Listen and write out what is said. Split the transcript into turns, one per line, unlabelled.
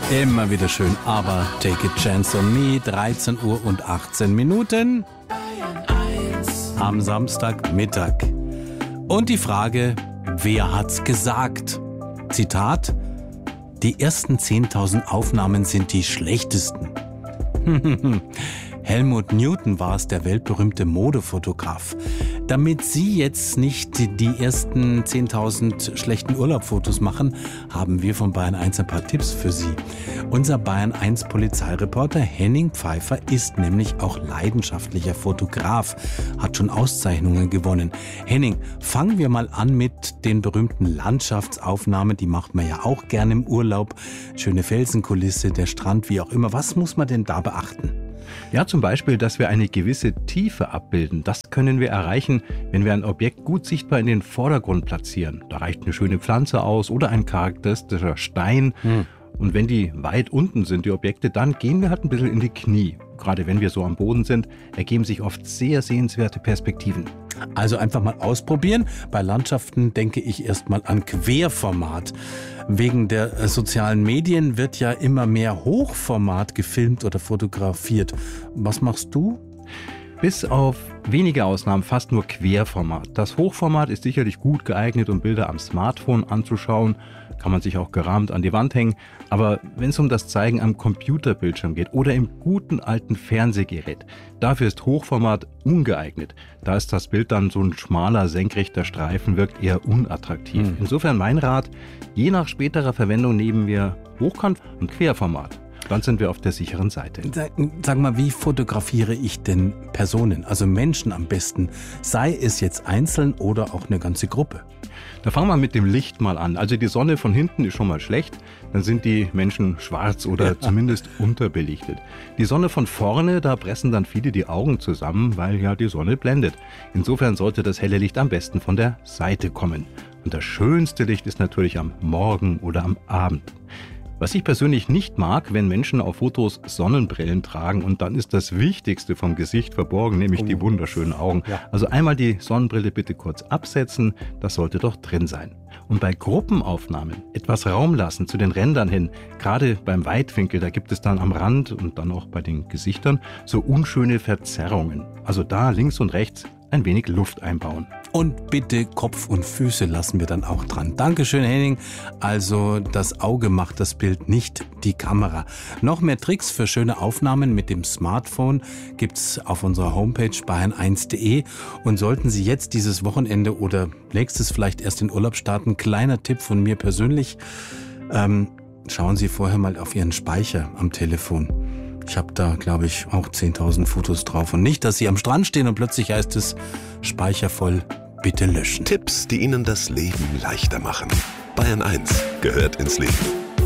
Immer wieder schön, aber Take a Chance on Me, 13 Uhr und 18 Minuten am Samstagmittag. Und die Frage, wer hat's gesagt? Zitat, die ersten 10.000 Aufnahmen sind die schlechtesten. Helmut Newton war es, der weltberühmte Modefotograf. Damit Sie jetzt nicht die ersten 10.000 schlechten Urlaubfotos machen, haben wir von Bayern 1 ein paar Tipps für Sie. Unser Bayern 1 Polizeireporter Henning Pfeiffer ist nämlich auch leidenschaftlicher Fotograf, hat schon Auszeichnungen gewonnen. Henning, fangen wir mal an mit den berühmten Landschaftsaufnahmen, die macht man ja auch gerne im Urlaub. Schöne Felsenkulisse, der Strand, wie auch immer. Was muss man denn da beachten?
Ja, zum Beispiel, dass wir eine gewisse Tiefe abbilden. Das können wir erreichen, wenn wir ein Objekt gut sichtbar in den Vordergrund platzieren. Da reicht eine schöne Pflanze aus oder ein charakteristischer Stein. Und wenn die weit unten sind, die Objekte, dann gehen wir halt ein bisschen in die Knie. Gerade wenn wir so am Boden sind, ergeben sich oft sehr sehenswerte Perspektiven.
Also einfach mal ausprobieren. Bei Landschaften denke ich erstmal an Querformat. Wegen der sozialen Medien wird ja immer mehr Hochformat gefilmt oder fotografiert. Was machst du?
Bis auf wenige Ausnahmen fast nur Querformat. Das Hochformat ist sicherlich gut geeignet, um Bilder am Smartphone anzuschauen. Kann man sich auch gerahmt an die Wand hängen. Aber wenn es um das Zeigen am Computerbildschirm geht oder im guten alten Fernsehgerät, dafür ist Hochformat ungeeignet. Da ist das Bild dann so ein schmaler, senkrechter Streifen, wirkt eher unattraktiv. Insofern mein Rat, je nach späterer Verwendung nehmen wir Hochkant und Querformat. Dann sind wir auf der sicheren Seite.
Sag mal, wie fotografiere ich denn Personen, also Menschen am besten? Sei es jetzt einzeln oder auch eine ganze Gruppe?
Da fangen wir mit dem Licht mal an. Also die Sonne von hinten ist schon mal schlecht. Dann sind die Menschen schwarz oder zumindest unterbelichtet. Die Sonne von vorne, da pressen dann viele die Augen zusammen, weil ja die Sonne blendet. Insofern sollte das helle Licht am besten von der Seite kommen. Und das schönste Licht ist natürlich am Morgen oder am Abend. Was ich persönlich nicht mag, wenn Menschen auf Fotos Sonnenbrillen tragen und dann ist das Wichtigste vom Gesicht verborgen, nämlich die wunderschönen Augen. Ja. Also einmal die Sonnenbrille bitte kurz absetzen, das sollte doch drin sein. Und bei Gruppenaufnahmen etwas Raum lassen zu den Rändern hin, gerade beim Weitwinkel, da gibt es dann am Rand und dann auch bei den Gesichtern so unschöne Verzerrungen. Also da links und rechts ein wenig Luft einbauen.
Und bitte Kopf und Füße lassen wir dann auch dran. Dankeschön, Henning. Also das Auge macht das Bild, nicht die Kamera. Noch mehr Tricks für schöne Aufnahmen mit dem Smartphone gibt's auf unserer Homepage bayern1.de. Und sollten Sie jetzt dieses Wochenende oder nächstes vielleicht erst in Urlaub starten, kleiner Tipp von mir persönlich, schauen Sie vorher mal auf Ihren Speicher am Telefon. Ich habe da, glaube ich, auch 10.000 Fotos drauf. Und nicht, dass Sie am Strand stehen und plötzlich heißt es, Speicher voll, bitte löschen.
Tipps, die Ihnen das Leben leichter machen. Bayern 1 gehört ins Leben.